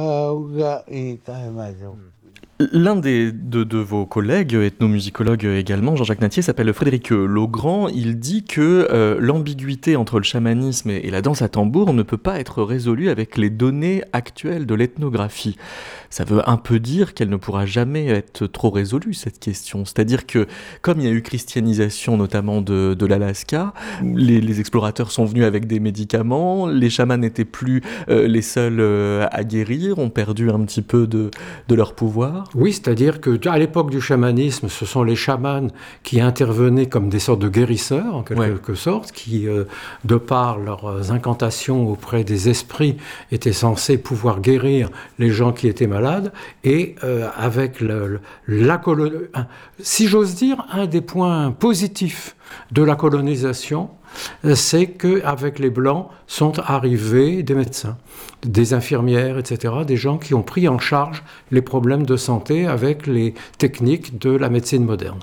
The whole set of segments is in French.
L'un de vos collègues, ethnomusicologue également, Jean-Jacques Natier, s'appelle Frédéric Laugrand. Il dit que l'ambiguïté entre le chamanisme et la danse à tambour ne peut pas être résolue avec les données actuelles de l'ethnographie. Ça veut un peu dire qu'elle ne pourra jamais être trop résolue, cette question. C'est-à-dire que, comme il y a eu christianisation notamment de l'Alaska, les explorateurs sont venus avec des médicaments, les chamans n'étaient plus les seuls à guérir, ont perdu un petit peu de leur pouvoir. Oui, c'est-à-dire qu'à l'époque du chamanisme, ce sont les chamans qui intervenaient comme des sortes de guérisseurs, en quelque sorte, qui, de par leurs incantations auprès des esprits, étaient censés pouvoir guérir les gens qui étaient malades. Et avec si j'ose dire, un des points positifs de la colonisation, c'est qu'avec les Blancs sont arrivés des médecins, des infirmières, etc., des gens qui ont pris en charge les problèmes de santé avec les techniques de la médecine moderne.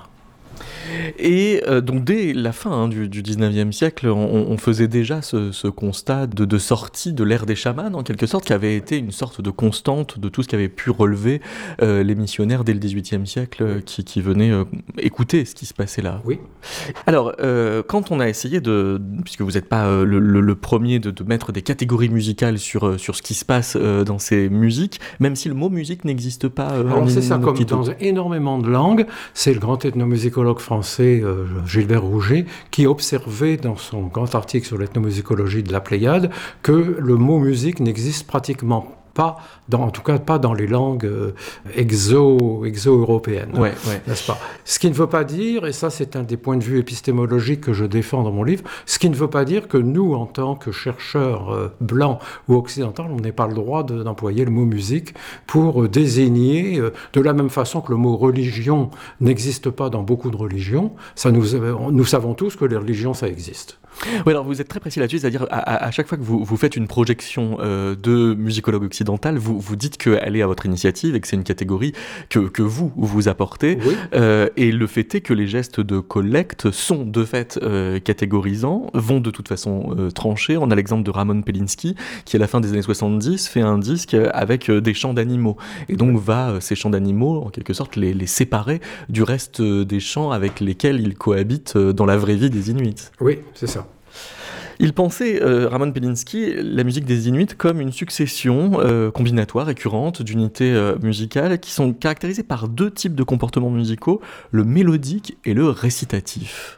Et donc dès la fin du 19e siècle, on faisait déjà ce constat de sortie de l'ère des chamans, en quelque sorte, qui avait été une sorte de constante de tout ce qu'avaient pu relever les missionnaires dès le 18e siècle qui venaient écouter ce qui se passait là. Oui. Alors, quand on a essayé puisque vous n'êtes pas le premier de mettre des catégories musicales sur ce qui se passe dans ces musiques, même si le mot musique n'existe pas Alors c'est ça, comme dans énormément de langues, c'est le grand ethnomusicologue français Gilbert Rouget qui observait dans son grand article sur l'ethnomusicologie de la Pléiade que le mot musique n'existe pratiquement pas, en tout cas pas dans les langues exo-européennes, n'est-ce pas ? Ce qui ne veut pas dire, et ça c'est un des points de vue épistémologiques que je défends dans mon livre, ce qui ne veut pas dire que nous, en tant que chercheurs blancs ou occidentaux, on n'ait pas le droit d'employer le mot musique pour désigner, de la même façon que le mot religion n'existe pas dans beaucoup de religions, nous savons tous que les religions, ça existe. Oui, alors vous êtes très précis là-dessus, c'est-à-dire à chaque fois que vous faites une projection de musicologue occidental, vous dites qu'elle est à votre initiative et que c'est une catégorie que vous apportez. Oui. Et le fait est que les gestes de collecte sont de fait catégorisants, vont de toute façon trancher. On a l'exemple de Ramon Pelinski qui, à la fin des années 70, fait un disque avec des chants d'animaux. Et donc ces chants d'animaux, en quelque sorte, les séparer du reste des chants avec lesquels ils cohabitent dans la vraie vie des Inuits. Oui, c'est ça. Il pensait, Ramon Pelinski, la musique des Inuits comme une succession combinatoire, récurrente, d'unités musicales qui sont caractérisées par deux types de comportements musicaux, le mélodique et le récitatif.